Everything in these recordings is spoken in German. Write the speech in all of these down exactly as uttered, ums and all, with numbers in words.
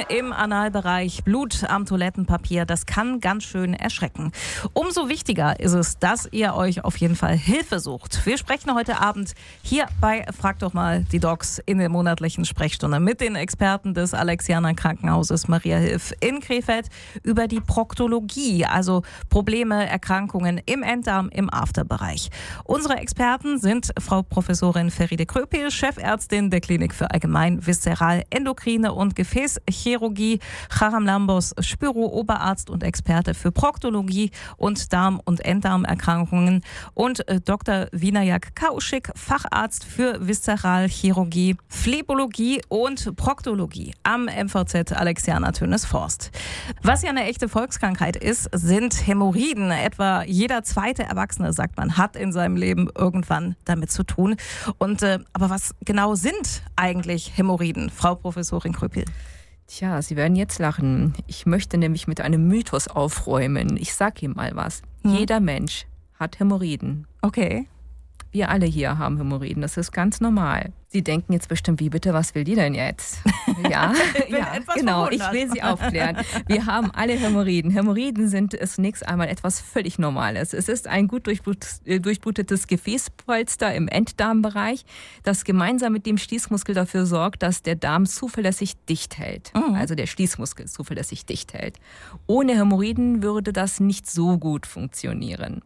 im Analbereich, Blut am Toilettenpapier, das kann ganz schön erschrecken. Umso wichtiger ist es, dass ihr euch auf jeden Fall Hilfe sucht. Wir sprechen heute Abend hier bei Frag doch mal die Docs in der monatlichen Sprechstunde mit den Experten des Alexianer Krankenhauses Maria Hilf in Krefeld über die Proktologie, also Probleme, Erkrankungen im Enddarm, im Afterbereich. Unsere Experten sind Frau Professorin Feride Kröpel, Chefärztin der Klinik für Allgemein, Viszeral, Endokrine und Gefäßchirurgie, Charam Lambos, Spüro, Oberarzt und Experte für Proktologie und Darm- und Enddarmerkrankungen und äh, Doktor Vinayak Kaushik, Facharzt für Viszeralchirurgie, Phlebologie und Proktologie am M V Z Alexianer Tönisforst. Was ja eine echte Volkskrankheit ist, sind Hämorrhoiden. Etwa jeder zweite Erwachsene, sagt man, hat in seinem Leben irgendwann damit zu tun. Und äh, aber was genau sind eigentlich Hämorrhoiden, Frau Professorin Kröpel? Tja, Sie werden jetzt lachen. Ich möchte nämlich mit einem Mythos aufräumen. Ich sag Ihnen mal was. Hm. Jeder Mensch hat Hämorrhoiden. Okay. Wir alle hier haben Hämorrhoiden, das ist ganz normal. Sie denken jetzt bestimmt, wie bitte, was will die denn jetzt? Ja, ja genau, ich will Sie aufklären. Wir haben alle Hämorrhoiden. Hämorrhoiden sind zunächst einmal etwas völlig Normales. Es ist ein gut durchblutetes Gefäßpolster im Enddarmbereich, das gemeinsam mit dem Schließmuskel dafür sorgt, dass der Darm zuverlässig dicht hält. Mhm. Also der Schließmuskel zuverlässig dicht hält. Ohne Hämorrhoiden würde das nicht so gut funktionieren.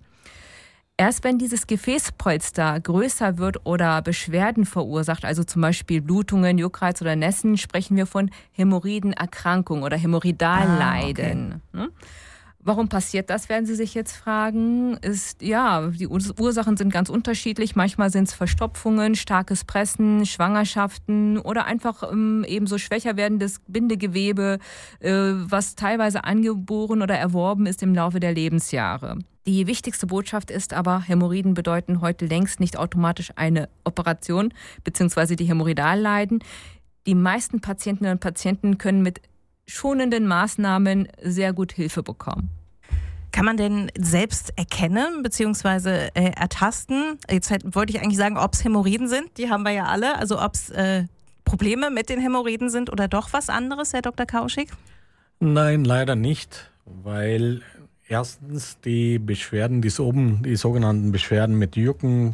Erst wenn dieses Gefäßpolster größer wird oder Beschwerden verursacht, also zum Beispiel Blutungen, Juckreiz oder Nässen, sprechen wir von Hämorrhoidenerkrankung oder Hämorrhoidalleiden. Ah, okay. Warum passiert das, werden Sie sich jetzt fragen. Ist, ja, die Ursachen sind ganz unterschiedlich. Manchmal sind es Verstopfungen, starkes Pressen, Schwangerschaften oder einfach ähm, ebenso schwächer werdendes Bindegewebe, äh, was teilweise angeboren oder erworben ist im Laufe der Lebensjahre. Die wichtigste Botschaft ist aber, Hämorrhoiden bedeuten heute längst nicht automatisch eine Operation bzw. die Hämorrhoidalleiden. Die meisten Patientinnen und Patienten können mit schonenden Maßnahmen sehr gut Hilfe bekommen. Kann man denn selbst erkennen bzw. Äh, ertasten? Jetzt wollte ich eigentlich sagen, ob es Hämorrhoiden sind, die haben wir ja alle, also ob es äh, Probleme mit den Hämorrhoiden sind oder doch was anderes, Herr Doktor Kaushik? Nein, leider nicht, weil erstens die Beschwerden, die oben, die sogenannten Beschwerden mit Jucken,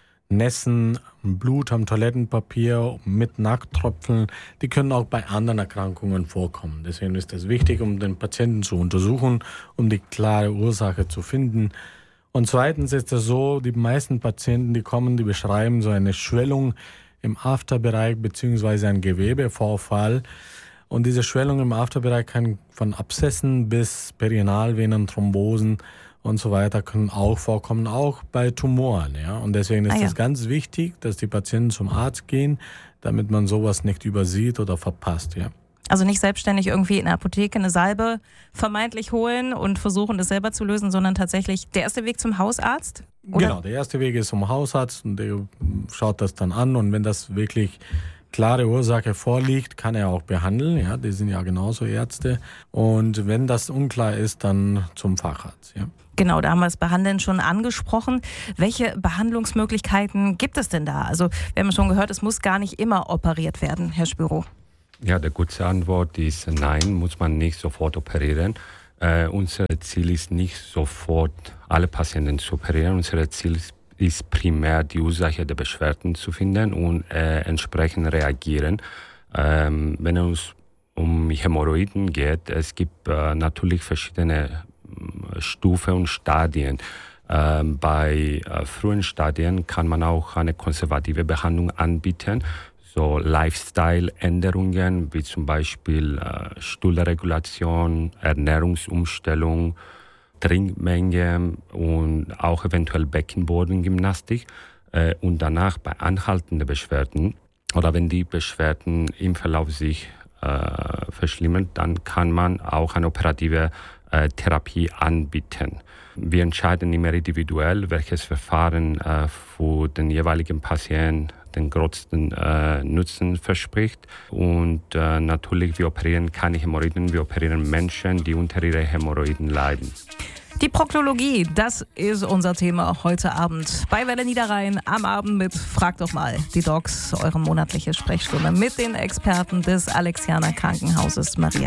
Nässen, Blut am Toilettenpapier, mit Nackttröpfeln, die können auch bei anderen Erkrankungen vorkommen. Deswegen ist es wichtig, um den Patienten zu untersuchen, um die klare Ursache zu finden. Und zweitens ist es so, die meisten Patienten, die kommen, die beschreiben so eine Schwellung im Afterbereich bzw. ein Gewebevorfall. Und diese Schwellung im Afterbereich kann von Abszessen bis Perinealvenenthrombosen und so weiter können auch vorkommen, auch bei Tumoren. Ja? Und deswegen ist es ah, ja. ganz wichtig, dass die Patienten zum Arzt gehen, damit man sowas nicht übersieht oder verpasst. Ja? Also nicht selbstständig irgendwie in der Apotheke eine Salbe vermeintlich holen und versuchen, das selber zu lösen, sondern tatsächlich der erste Weg zum Hausarzt? Oder? Genau, der erste Weg ist zum Hausarzt und der schaut das dann an. Und wenn das wirklich klare Ursache vorliegt, kann er auch behandeln. Ja, die sind ja genauso Ärzte. Und wenn das unklar ist, dann zum Facharzt. Ja. Genau, da haben wir das Behandeln schon angesprochen. Welche Behandlungsmöglichkeiten gibt es denn da? Also wir haben schon gehört, es muss gar nicht immer operiert werden, Herr Spüro. Ja, die gute Antwort ist nein, muss man nicht sofort operieren. Äh, unser Ziel ist nicht sofort alle Patienten zu operieren. Unser Ziel ist ist primär die Ursache der Beschwerden zu finden und äh, entsprechend reagieren. Ähm, wenn es um Hämorrhoiden geht, es gibt äh, natürlich verschiedene äh, Stufen und Stadien. Ähm, bei äh, frühen Stadien kann man auch eine konservative Behandlung anbieten, so Lifestyle-Änderungen wie zum Beispiel äh, Stuhlregulation, Ernährungsumstellung, Trinkmenge und auch eventuell Beckenbodengymnastik. Äh, und danach bei anhaltenden Beschwerden oder wenn die Beschwerden im Verlauf sich äh, verschlimmern, dann kann man auch eine operative äh, Therapie anbieten. Wir entscheiden immer individuell, welches Verfahren äh, für den jeweiligen Patienten den größten äh, Nutzen verspricht. Und äh, natürlich, wir operieren keine Hämorrhoiden, wir operieren Menschen, die unter ihren Hämorrhoiden leiden. Die Proktologie, das ist unser Thema heute Abend bei Welle Niederrhein. Am Abend mit Frag doch mal die Docs, eure monatliche Sprechstunde mit den Experten des Alexianer Krankenhauses Maria